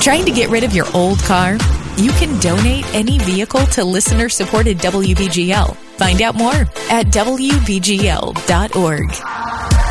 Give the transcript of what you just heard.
Trying to get rid of your old car? You can donate any vehicle to listener-supported WBGL. Find out more at WBGL.org.